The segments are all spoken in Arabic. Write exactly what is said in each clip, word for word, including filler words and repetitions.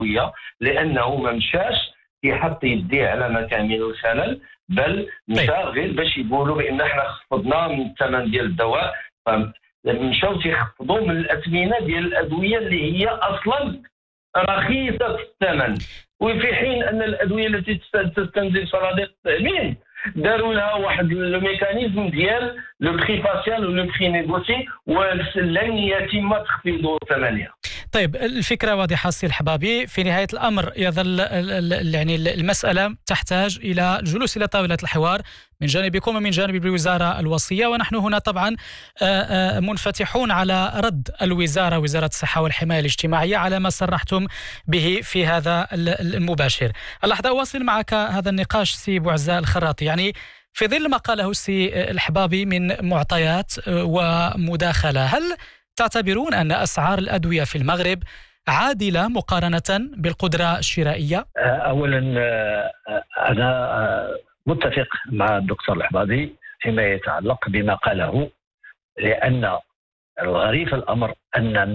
لانه ما مشاش يحط يديه على مكامن الخلل، بل مشى غير باش يقولوا بان احنا خفضنا من الثمن ديال الدواء، فمشاو تيخفضوا من الاثمنه ديال الادويه اللي هي اصلا رخيصه الثمن، وفي حين ان الادويه التي تستنزف صناديق التامين داروا لها واحد الميكانيزم ديال لو بري فاسيال ولو بري نيغوسي ولن يتم تخفيض ثمنها. طيب الفكرة واضحة سي الحبابي، في نهاية الأمر يظل يعني المسألة تحتاج إلى الجلوس إلى طاولة الحوار من جانبكم ومن جانب الوزارة الوصية، ونحن هنا طبعا منفتحون على رد الوزارة وزارة الصحة والحماية الاجتماعية على ما صرحتم به في هذا المباشر. اللحظة أواصل معك هذا النقاش سي بوعزة الخراطي، يعني في ظل ما قاله السي الحبابي من معطيات ومداخلة، هل تعتبرون أن أسعار الأدوية في المغرب عادلة مقارنة بالقدرة الشرائية؟ أولا أنا متفق مع الدكتور الحبابي فيما يتعلق بما قاله، لأن الغريب في الأمر أن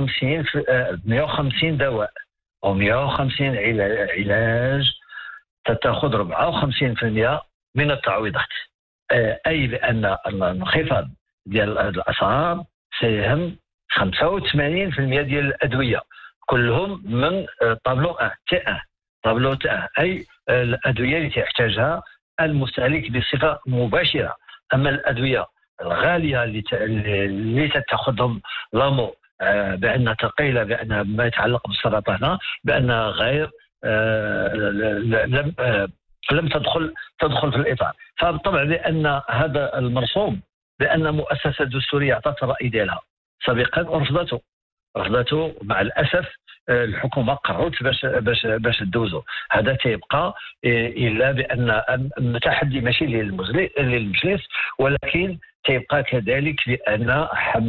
مئة وخمسين دواء أو مئة وخمسين علاج تتأخذ أربعة وخمسين بالمئة من التعويضات، أي بأن الانخفاض ديال الأسعار سيهم خمسة وثمانين بالمئة ديال الأدوية كلهم من طابلو أه تي أه طابلو تي أه، أي الأدوية التي يحتاجها المستهلك بصفة مباشرة. أما الأدوية الغالية اللي تتخذهم لامو آه بأن ثقيلة، بأن ما يتعلق بالسرطان بأنها غير آه لم آه لم تدخل تدخل في الإطار. فبالطبع بأن هذا المرسوم بأن مؤسسة دستورية أعطت الرأي ديالها سابقا ورفضته رفضته مع الأسف الحكومة قررت باش باش باش تدوزو. هذا تيبقى إلا بأن التحدي ماشي للمجلس، ولكن تيبقى كذلك بأن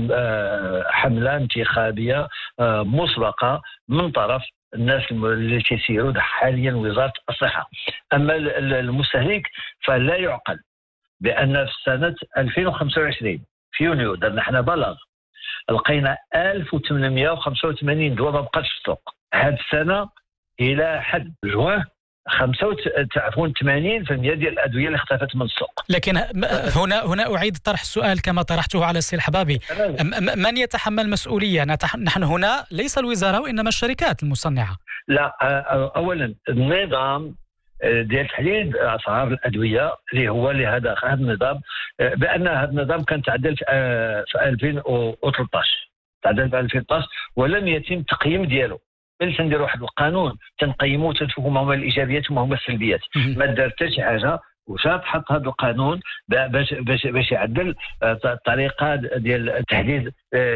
حملة انتخابية مسبقة من طرف الناس اللي تيسيروا حاليا وزارة الصحة. أما المستهلك فلا يعقل بأن في سنة ألفين وخمسة وعشرين في يونيو درنا حنا بلاغ لقينا ألف وثمانمئة وخمسة وثمانين دواء ما بقاتش في السوق. هذه السنة إلى حد جوان خمسة عفوا ثمانين بالمئة ديال الأدوية اللي اختفت من السوق. لكن هنا هنا أعيد طرح السؤال كما طرحته على السي الحبابي، من يتحمل مسؤولية؟ نحن هنا ليس الوزارة وإنما الشركات المصنعة. لا، أولا النظام ديال تحديد اسعار الادويه اللي هو لهذا هذا النظام، بان هذا النظام كان تعدل في ألفين وثلاثة عشر تعدل في ألفين وثلاثة عشر ولم يتم التقييم ديالو، بل تندير واحد القانون تنقيموه تنشوفوا ما هما الايجابيات وما هما السلبيات. ما دار حتى شي حاجه، وشاف حط هذا القانون باش باش باش يعدل الطريقه ديال تحديد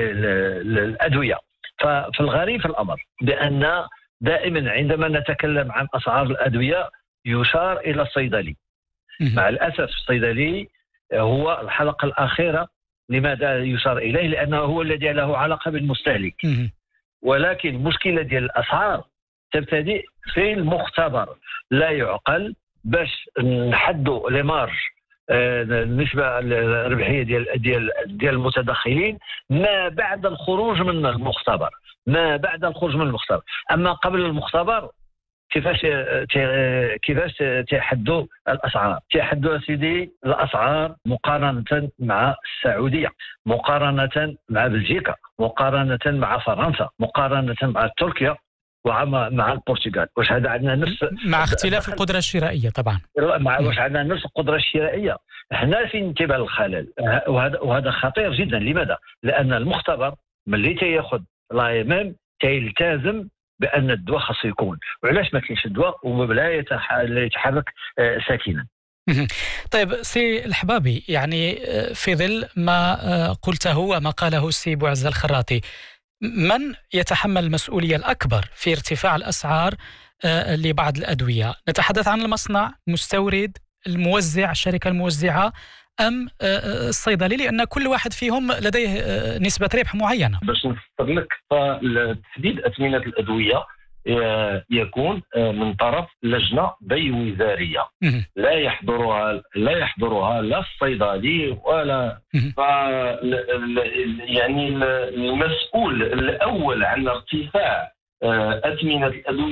الادويه. ففي الغريب في الامر بان دائما عندما نتكلم عن اسعار الادويه يشار إلى الصيدلي. مع الأسف الصيدلي هو الحلقة الأخيرة. لماذا يشار إليه؟ لأنه هو الذي له علاقة بالمستهلك، ولكن المشكلة ديال الأسعار تبتدئ في المختبر. لا يعقل باش نحدوا لي مارج النسبة الربحية ديال ديال ديال المتدخلين ما بعد الخروج من المختبر، ما بعد الخروج من المختبر. أما قبل المختبر كيفاش كيفاش تحدوا الاسعار؟ تحدوا سيدي الاسعار مقارنه مع السعوديه، مقارنه مع بلجيكا، مقارنه مع فرنسا، مقارنه مع تركيا ومع البرتغال. واش هذا عندنا نفس مع اختلاف القدره الشرائيه طبعا؟ مع واش عندنا نفس القدره الشرائيه؟ احنا في انتباه الخلل، وهذا وهذا خطير جدا. لماذا؟ لان المختبر ملي تياخذ لا يمام تيلتزم بأن الدواء خاص يكون، وعلاش ما كاينش الدواء ولا يتحرك ساكنا. طيب سي الحبابي، يعني في ظل ما قلته وما قاله السي بوعزة الخراطي، من يتحمل المسؤولية الأكبر في ارتفاع الأسعار لبعض الأدوية؟ نتحدث عن المصنع، المستورد، الموزع، الشركة الموزعة، أم الصيدلي؟ لأن كل واحد فيهم لديه نسبة ربح معينة. باش نفسر لك، فتحديد أثمنة الأدوية يكون من طرف لجنة بي وزارية لا يحضرها لا يحضرها لا الصيدلي ولا ف يعني المسؤول الأول عن ارتفاع أثمنة الأدوية